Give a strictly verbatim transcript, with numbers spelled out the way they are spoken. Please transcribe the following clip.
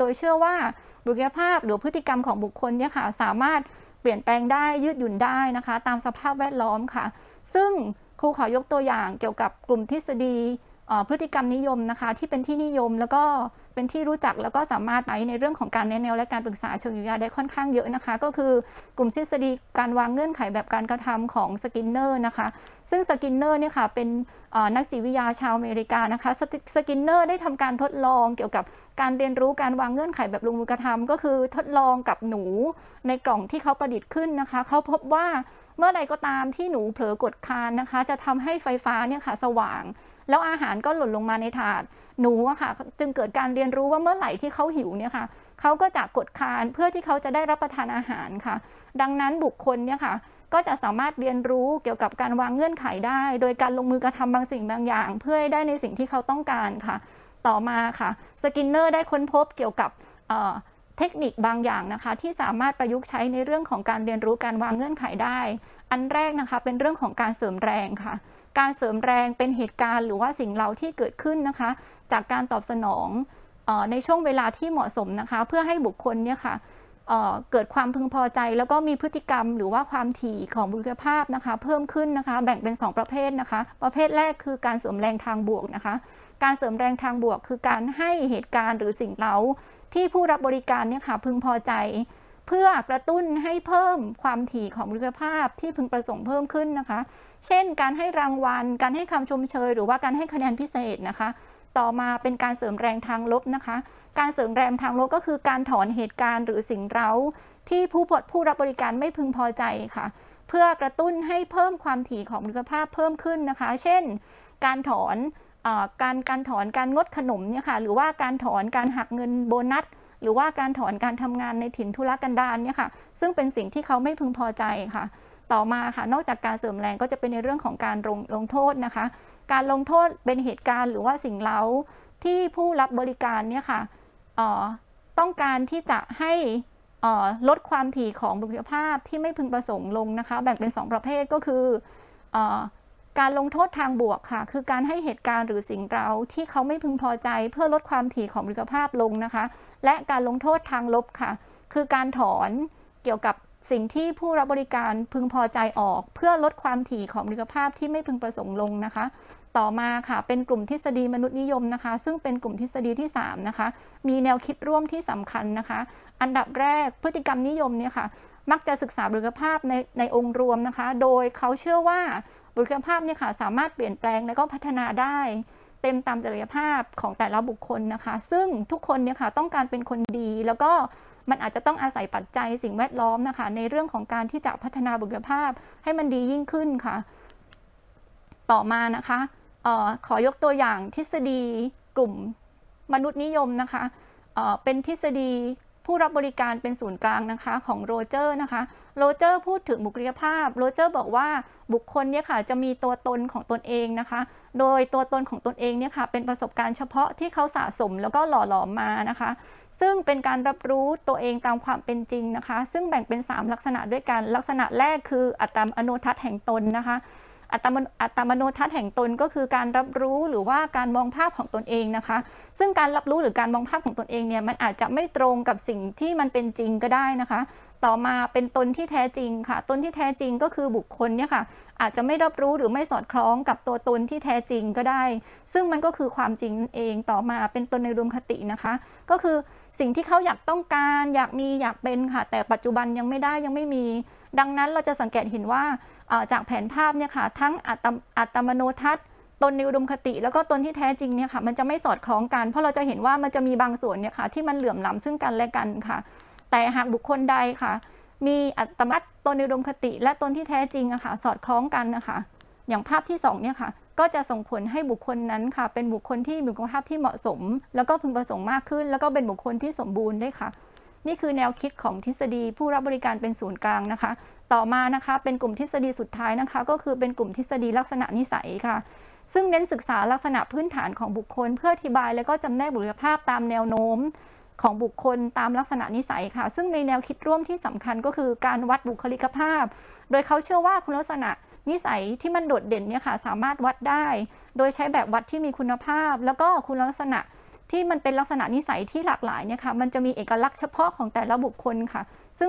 ยเชื่อว่าบุคลิกภาพหรือพฤติกรรมของบุคคลเนี่ยค่ะสามารถเปลี่ยนแปลงได้ยืดหยุ่นได้นะคะตามสภาพแวดล้อมค่ะซึ่งครูขอยกตัวอย่างเกี่ยวกับกลุ่มทฤษฎีพฤติกรรมนิยมนะคะที่เป็นที่นิยมแล้วก็เป็นที่รู้จักแล้วก็สามารถใช้ในเรื่องของการแนะแนวและการปรึกษาเชิงจิตวิทยาได้ค่อนข้างเยอะนะคะก็คือกลุ่มทฤษฎีการวางเงื่อนไขแบบการกระทำของสกินเนอร์นะคะซึ่งสกินเนอร์เนี่ยค่ะเป็นนักจิตวิทยาชาวอเมริกานะคะสกินเนอร์ได้ทำการทดลองเกี่ยวกับการเรียนรู้การวางเงื่อนไขแบบลงมือกระทำก็คือทดลองกับหนูในกล่องที่เขาประดิษฐ์ขึ้นนะคะเขาพบว่าเมื่อใดก็ตามที่หนูเผลอกดคานนะคะจะทำให้ไฟฟ้าเนี่ยค่ะสว่างแล้วอาหารก็หล่นลงมาในถาดหนูอะค่ะจึงเกิดการเรียนรู้ว่าเมื่อไหร่ที่เขาหิวเนี่ยค่ะเขาก็จะกดคานเพื่อที่เขาจะได้รับประทานอาหารค่ะดังนั้นบุคคลเนี่ยค่ะก็จะสามารถเรียนรู้เกี่ยวกับการวางเงื่อนไขได้โดยการลงมือกระทำบางสิ่งบางอย่าง เพื่อให้ได้ในสิ่งที่เขาต้องการค่ะต่อมาค่ะสกินเนอร์ได้ค้นพบเกี่ยวกับเทคนิคบางอย่างนะคะที่สามารถประยุกต์ใช้ในเรื่องของการเรียนรู้การวางเงื่อนไขได้อันแรกนะคะเป็นเรื่องของการเสริมแรงค่ะการเสริมแรงเป็นเหตุการณ์หรือว่าสิ่งเร้าที่เกิดขึ้นนะคะจากการตอบสนองเอ่อในช่วงเวลาที่เหมาะสมนะคะเพื่อให้บุคคลเนี่ยค่ะเอ่อเกิดความพึงพอใจแล้วก็มีพฤติกรรมหรือว่าความถี่ของบุคลิกภาพนะคะเพิ่มขึ้นนะคะแบ่งเป็นสองประเภทนะคะประเภทแรกคือการเสริมแรงทางบวกนะคะการเสริมแรงทางบวกคือการให้เหตุการณ์หรือสิ่งเร้าที่ผู้รับบริการเนี่ยค่ะพึงพอใจเพื่อกระตุ้นให้เพิ่มความถี่ของบุคลิกภาพที่พึงประสงค์เพิ่มขึ้นนะคะเช่นการให้รางวัลการให้คำชมเชยหรือว่าการให้คะแนนพิเศษนะคะต่อมาเป็นการเสริมแรงทางลบนะคะการเสริมแรงทางลบก็คือการถอนเหตุการณ์หรือสิ่งเร้าที่ผู้ผู้รับบริการไม่พึงพอใจค่ะเพื่อกระตุ้นให้เพิ่มความถี่ของบุคลิกภาพเพิ่มขึ้นนะคะเช่นการถอนการการถอนการงดขนมเนี่ยค่ะหรือว่าการถอนการหักเงินโบนัสหรือว่าการถอนการทำงานในถิ่นทุรกันดารเนี่ยค่ะซึ่งเป็นสิ่งที่เขาไม่พึงพอใจค่ะต่อมาค่ะนอกจากการเสริมแรงก็จะเป็นในเรื่องของการลงลงโทษนะคะการลงโทษเป็นเหตุการณ์หรือว่าสิ่งเร้าที่ผู้รับบริการเนี่ยค่ะต้องการที่จะให้ลดความถี่ของบุคลิกภาพที่ไม่พึงประสงค์ลงนะคะแบ่งเป็นสองประเภทก็คือการลงโทษทางบวกค่ะคือการให้เหตุการณ์หรือสิ่งเร้าที่เขาไม่พึงพอใจเพื่อลดความถี่ของบุคลิกภาพลงนะคะและการลงโทษทางลบค่ะคือการถอนเกี่ยวกับสิ่งที่ผู้รับบริการพึงพอใจออกเพื่อลดความถี่ของบุคลิกภาพที่ไม่พึงประสงค์ลงนะคะต่อมาค่ะเป็นกลุ่มทฤษฎีมนุษยนิยมนะคะซึ่งเป็นกลุ่มทฤษฎีที่สามนะคะมีแนวคิดร่วมที่สำคัญนะคะอันดับแรกพฤติกรรมนิยมเนี่ยค่ะมักจะศึกษาบุคลิกภาพในในองค์รวมนะคะโดยเขาเชื่อว่าบุคลิกภาพเนี่ยค่ะสามารถเปลี่ยนแปลงและก็พัฒนาได้เต็มตามศักยภาพของแต่ละบุคคลนะคะซึ่งทุกคนเนี่ยค่ะต้องการเป็นคนดีแล้วก็มันอาจจะต้องอาศัยปัจจัยสิ่งแวดล้อมนะคะในเรื่องของการที่จะพัฒนาบุคลิกภาพให้มันดียิ่งขึ้นค่ะต่อมานะคะเอ่อขอยกตัวอย่างทฤษฎีกลุ่มมนุษยนิยมนะคะเอ่อเป็นทฤษฎีผู้รับบริการเป็นศูนย์กลางนะคะของโรเจอร์นะคะโรเจอร์พูดถึงบุคลิกภาพโรเจอร์บอกว่าบุคคลเนี่ยค่ะจะมีตัวตนของตนเองนะคะโดยตัวตนของตนเองเนี่ยค่ะเป็นประสบการณ์เฉพาะที่เขาสะสมแล้วก็หล่อหลอมมานะคะซึ่งเป็นการรับรู้ตัวเองตามความเป็นจริงนะคะซึ่งแบ่งเป็นสามลักษณะด้วยกันลักษณะแรกคืออัตมโนทัศน์แห่งตนนะคะอัตมอัตมโนทัศน์แห่งตนก็คือการรับรู้หรือว่าการมองภาพของตนเองนะคะซึ่งการรับรู้หรือการมองภาพของตนเองเนี่ยมันอาจจะไม่ตรงกับสิ่งที่มันเป็นจริงก็ได้นะคะต่อมาเป็นตนที่แท้จริงค่ะตนที่แท้จริงก็คือบุคคลเนี่ยค่ะอาจจะไม่รับรู้หรือไม่สอดคล้องกับตัวตนที่แท้จริงก็ได้ซึ่งมันก็คือความจริงนั่นเองต่อมาเป็นตนในอุดมคตินะคะก็คือสิ่งที่เขาอยากต้องการอยากมีอยากเป็นค่ะแต่ปัจจุบันยังไม่ได้ยังไม่มีดังนั้นเราจะสังเกตเห็นว่าจากแผนภาพเนี่ยค่ะทั้งอัตอัตมโนทัศน์ตนในอุดมคติแล้วก็ตนที่แท้จริงเนี่ยค่ะมันจะไม่สอดคล้องกันเพราะเราจะเห็นว่ามันจะมีบางส่วนเนี่ยค่ะที่มันเหลื่อมล้ำซึ่งกันและกันค่ะแต่หากบุคคลใดค่ะมีอัตมตนในอุดมคติและตนที่แท้จริงอะค่ะสอดคล้องกันนะคะอย่างภาพที่สองเนี่ยค่ะก็จะส่งผลให้บุคคลนั้นค่ะเป็นบุคคลที่มีคุณภาพที่เหมาะสมแล้วก็พึงประสงค์มากขึ้นแล้วก็เป็นบุคคลที่สมบูรณ์ด้วยค่ะนี่คือแนวคิดของทฤษฎีผู้รับบริการเป็นศูนย์กลางนะคะต่อมานะคะเป็นกลุ่มทฤษฎีสุดท้ายนะคะก็คือเป็นกลุ่มทฤษฎีลักษณะนิสัยค่ะซึ่งเน้นศึกษาลักษณะพื้นฐานของบุคคลเพื่ออธิบายและก็จำแนกบุคลิกภาพตามแนวโน้มของบุคคลตามลักษณะนิสัยค่ะซึ่งในแนวคิดร่วมที่สำคัญก็คือการวัดบุคลิกภาพโดยเขาเชื่อว่าคุณลักษณะนิสัยที่มันโดดเด่นเนี่ยค่ะสามารถวัดได้โดยใช้แบบวัดที่มีคุณภาพแล้วก็คุณลักษณะที่มันเป็นลักษณะนิสัยที่หลากหลายเนี่ยค่ะมันจะมีเอกลักษณ์เฉพาะของแต่ละบุคคลค่ะ